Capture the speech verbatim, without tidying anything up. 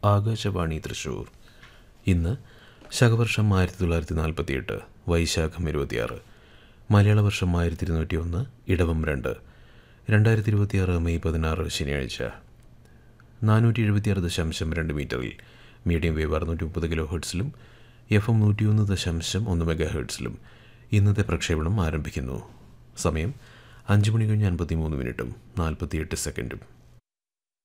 ആകാശവാണി തൃശൂർ. ഇന്ന് ശകവർഷം ആയിരത്തി തൊള്ളായിരത്തി നാൽപ്പത്തി എട്ട് വൈശാഖം ഇരുപത്തിയാറ്, മലയാള വർഷം ആയിരത്തി ഇരുന്നൂറ്റി ഒന്ന് ഇടവം രണ്ട്, രണ്ടായിരത്തി ഇരുപത്തിയാറ് മെയ് പതിനാറ് ശനിയാഴ്ച. നാനൂറ്റി എഴുപത്തിയാറ് ദശാംശം രണ്ട് മീറ്ററിൽ മീഡിയം വേവ് അറുന്നൂറ്റി മുപ്പത് കിലോ ഹെർട്സിലും എഫ് എം നൂറ്റിയൊന്ന് ദശാംശം ഒന്ന് മെഗാ ഹെർട്സിലും ഇന്നത്തെ പ്രക്ഷേപണം ആരംഭിക്കുന്നു. സമയം അഞ്ച് മണി കഴിഞ്ഞ് അൻപത്തി മൂന്ന് മിനിറ്റും നാൽപ്പത്തിയെട്ട് സെക്കൻഡും.